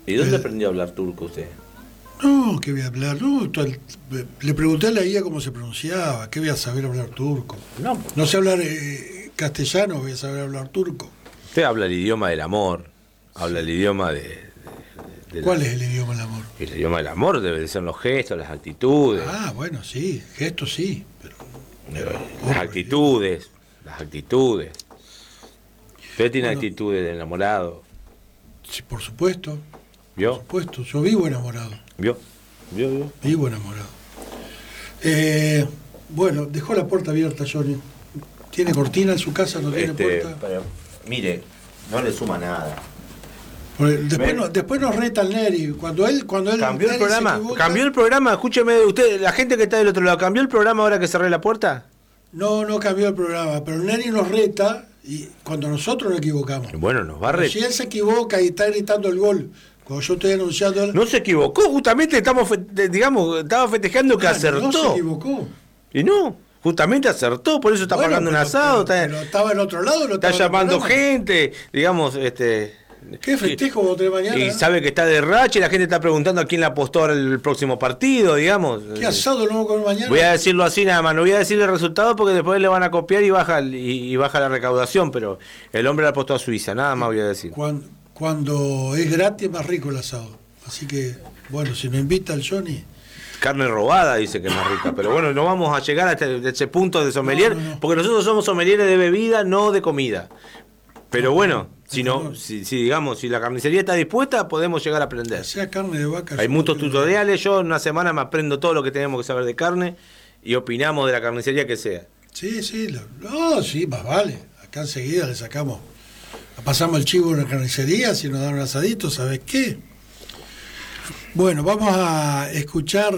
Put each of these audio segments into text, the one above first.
¿Y dónde aprendió a hablar turco usted? No, ¿qué voy a hablar? No, le pregunté a la guía cómo se pronunciaba. ¿Qué voy a saber hablar turco? No. No sé hablar castellano, voy a saber hablar turco. Usted habla el idioma del amor, habla el idioma de ¿Cuál es el idioma del amor? El idioma del amor debe de ser los gestos, las actitudes. Ah, bueno, sí, gestos sí, pero las actitudes. Usted tiene actitudes de enamorado. Sí, por supuesto. ¿Vio? Por supuesto, yo vivo enamorado. ¿Vio? Vivo enamorado. Bueno, dejó la puerta abierta, Johnny. ¿Tiene cortina en su casa? ¿No tiene puerta? Pero, mire, no le suma nada. Después nos reta el Neri. Cuando él cambió el programa. Equivoca, Cambió el programa. Escúcheme, usted, la gente que está del otro lado, ¿cambió el programa ahora que cerré la puerta? No cambió el programa, pero el Neri nos reta y cuando nosotros nos equivocamos. Bueno, nos va a retar. Si él se equivoca y está gritando el gol, cuando yo estoy anunciando. No se equivocó, justamente estaba festejando que acertó. No se equivocó. Y no. Justamente acertó, por eso está pagando un asado. Pero estaba en otro lado, está llamando gente, digamos, ¿Qué festejo vos tenés mañana? Y sabe que está de racha y la gente está preguntando a quién le apostó ahora el próximo partido, digamos. ¿Qué asado lo vamos a comer mañana? Voy a decirlo así nada más, no voy a decir el resultado porque después le van a copiar y baja la recaudación, pero el hombre le apostó a Suiza, nada más voy a decir. Cuando es gratis es más rico el asado. Así que, bueno, si nos invita el Johnny. Carne robada dice que es más rica, pero bueno, no vamos a llegar a ese punto de sommelier, porque nosotros somos sommeliers de bebida, no de comida. Pero bueno, si digamos, si la carnicería está dispuesta, podemos llegar a aprender. Sea carne de vaca. Hay muchos tutoriales, yo en una semana me aprendo todo lo que tenemos que saber de carne y opinamos de la carnicería que sea. Sí, sí, más vale. Acá enseguida le sacamos, pasamos el chivo en la carnicería, si nos dan un asadito, ¿sabes qué? Bueno, vamos a escuchar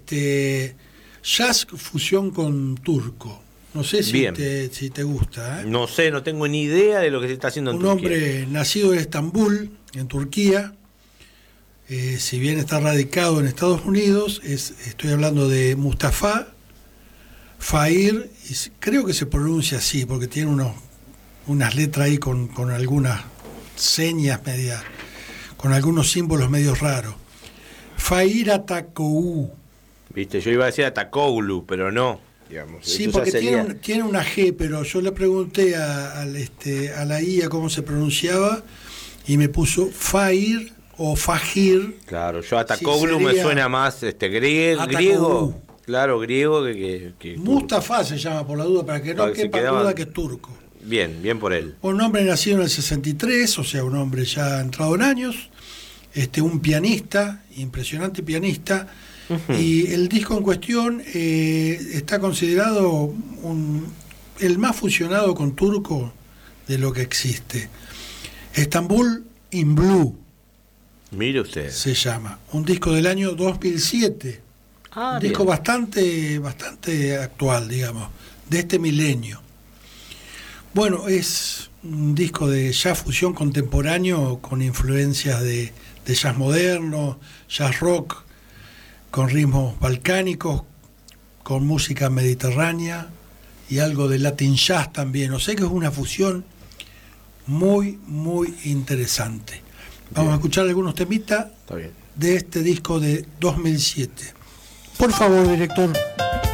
jazz fusión con turco. No sé si te gusta. No sé, no tengo ni idea de lo que se está haciendo en Turquía. Un hombre nacido en Estambul, en Turquía, si bien está radicado en Estados Unidos, estoy hablando de Mustafa Fahir, y creo que se pronuncia así, porque tiene unas letras ahí con algunas señas medias, con algunos símbolos medios raros. Fahir Atakou. Viste, yo iba a decir Atakoğlu, pero no. Digamos, sí, porque tiene una G, pero yo le pregunté a la IA cómo se pronunciaba y me puso Fahir o Fahir. Claro, yo Atakoğlu me suena más griego. Claro, griego que Mustafa se llama, por la duda, para que no quepa duda que es turco. Bien por él. Un hombre nacido en el 63, o sea, un hombre ya entrado en años, un pianista, impresionante pianista. Uh-huh. Y el disco en cuestión está considerado el más fusionado con turco de lo que existe. Estambul in Blue. Mire usted. Se llama. Un disco del año 2007. Un disco bastante actual, digamos, de este milenio. Bueno, es un disco de jazz fusión contemporáneo con influencias de jazz moderno, jazz rock, con ritmos balcánicos, con música mediterránea y algo de Latin jazz también. O sea que es una fusión muy, muy interesante. Vamos a escuchar algunos temitas de este disco de 2007. Por favor, director.